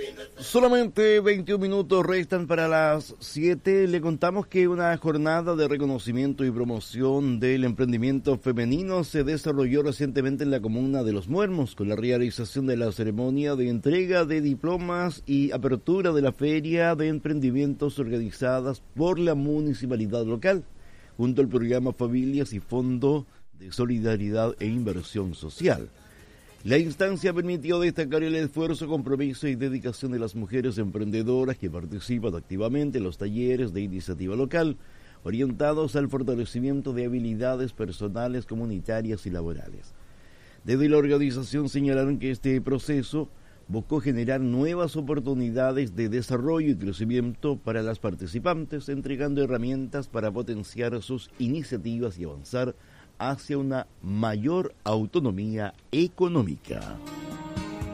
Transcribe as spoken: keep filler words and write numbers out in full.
Solamente veintiún minutos restan para las siete. Le contamos que una jornada de reconocimiento y promoción del emprendimiento femenino se desarrolló recientemente en la comuna de Los Muermos, con la realización de la ceremonia de entrega de diplomas y apertura de la feria de emprendimientos organizadas por la municipalidad local, junto al programa Familias y Fondo de Solidaridad e Inversión Social. La instancia permitió destacar el esfuerzo, compromiso y dedicación de las mujeres emprendedoras que participan activamente en los talleres de iniciativa local, orientados al fortalecimiento de habilidades personales, comunitarias y laborales. Desde la organización señalaron que este proceso buscó generar nuevas oportunidades de desarrollo y crecimiento para las participantes, entregando herramientas para potenciar sus iniciativas y avanzar hacia una mayor autonomía económica.